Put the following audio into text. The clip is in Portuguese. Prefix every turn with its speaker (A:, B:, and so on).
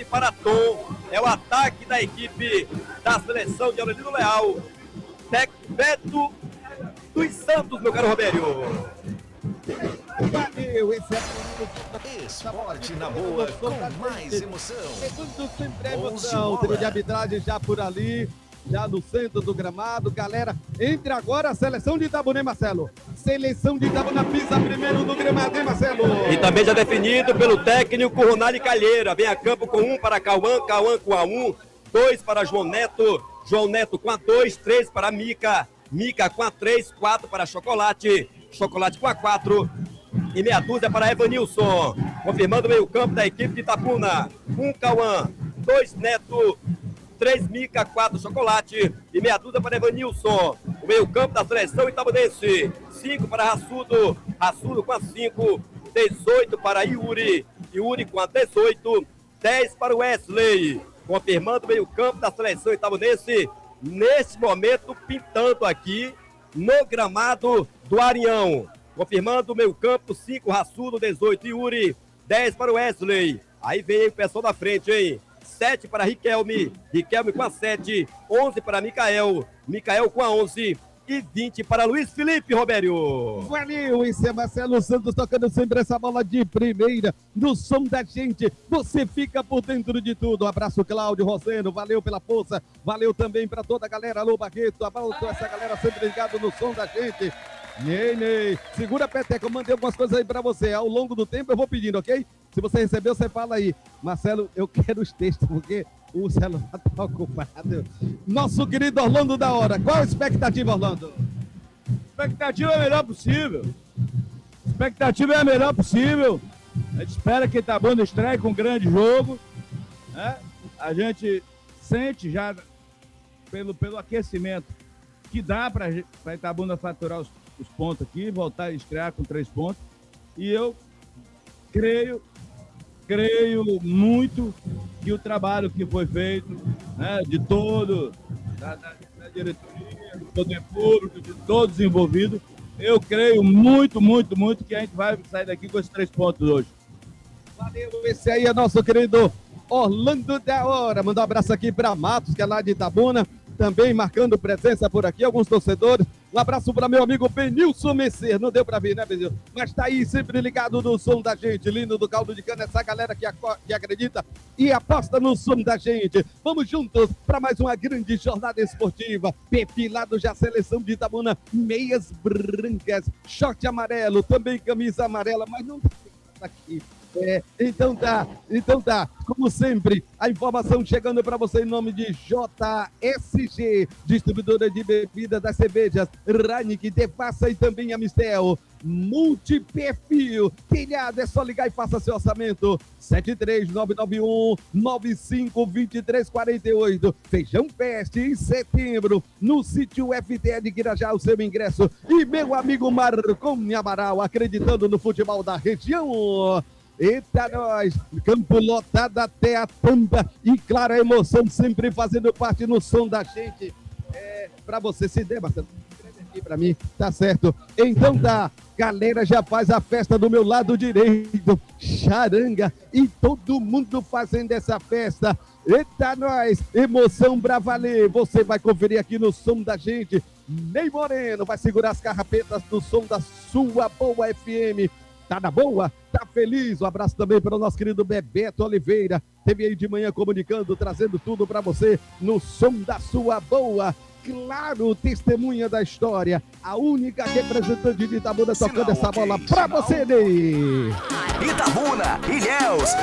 A: para Tom. É o ataque da equipe da seleção de Aurelino Leal. Beto dos Santos, meu caro Robério.
B: Valeu, esse
C: é Esporte na Boa, com mais emoção.
B: Segundo sempre a emoção. Trio de arbitragem já por ali, já no centro do gramado. Galera, entre agora a seleção de Itabuna, Marcelo. Seleção de Itabuna pisa primeiro no gramado, hein, Marcelo?
A: E também já definido pelo técnico Ronaldo Calheira. Vem a campo com 1 para Cauã, Cauã com a 1, 2 para João Neto com a 2, 3 para Mica com a 3, 4 para Chocolate com a 4 e meia dúzia para Evanilson. Confirmando o meio campo da equipe de Itabuna. 1 Cauã, 2 Neto, 3 Mica, 4 Chocolate e meia dúzia para Evanilson. O meio campo da seleção itabunense. 5 para Rassudo com a 5, 18 para Yuri com a 18, 10 para Wesley. Confirmando o meio campo da seleção itabunense, nesse momento pintando aqui no gramado do Arião. Confirmando o meio campo, 5 Rassudo, 18 Yuri, 10 para Wesley. Aí vem o pessoal da frente, hein? 7 para Riquelme com a 7, 11 para Micael com a 11 e 20 para Luiz Felipe, Robério.
B: Valeu, esse é Marcelo Santos tocando sempre essa bola de primeira, no som da gente, você fica por dentro de tudo. Um abraço, Cláudio Roseno, valeu pela força, valeu também para toda a galera, alô Barreto, abraço essa galera sempre ligado no som da gente. Ney, segura a peteca, eu mandei algumas coisas aí pra você, ao longo do tempo eu vou pedindo, ok? Se você recebeu, você fala aí. Marcelo, eu quero os textos, porque o celular tá ocupado. Nosso querido Orlando da Hora, qual a expectativa, Orlando?
D: Expectativa é a melhor possível. Expectativa é a melhor possível. A gente espera que Itabuna estreie com um grande jogo, né? A gente sente já pelo aquecimento que dá para Itabuna faturar os pontos aqui, voltar a estrear com 3 pontos. E eu creio muito que o trabalho que foi feito, né, de todo, da diretoria, do poder público, de todos envolvidos, eu creio muito que a gente vai sair daqui com esses 3 pontos hoje.
B: Valeu, esse aí é nosso querido Orlando da Hora. Mandar um abraço aqui para Matos, que é lá de Itabuna, também marcando presença por aqui, alguns torcedores. Um abraço para meu amigo Benilson Messer, não deu para vir, né, Benilson? Mas tá aí, sempre ligado no som da gente, lindo do caldo de cana, essa galera que acredita e aposta no som da gente. Vamos juntos para mais uma grande jornada esportiva. Perfilado já, seleção de Itabuna, meias brancas, short amarelo, também camisa amarela, mas não tá aqui. Então tá, como sempre, a informação chegando para você em nome de JSG, distribuidora de bebida das cervejas, Reineck, Devassa e também Amistel. Multiperfil, telhado, é só ligar e faça seu orçamento, 73991-952348. Feijão Peste em setembro, no sítio FT de Guirajá, o seu ingresso. E meu amigo Marconi Amaral, acreditando no futebol da região. Eita, nós, campo lotado até a tampa e claro, a emoção sempre fazendo parte no som da gente. Pra você, se der, Marcelo, escreve aqui pra mim, tá certo. Então tá, galera já faz a festa do meu lado direito, charanga, e todo mundo fazendo essa festa. Eita, nós, emoção pra valer, você vai conferir aqui no som da gente. Ney Moreno vai segurar as carrapetas do som da sua boa FM. Tá na boa? Tá feliz? Um abraço também para o nosso querido Bebeto Oliveira. Teve aí de manhã comunicando, trazendo tudo para você no som da sua boa. Claro, testemunha da história. A única representante de Itabuna tocando essa bola para você, Ney.
C: Itabuna, Ilhéus.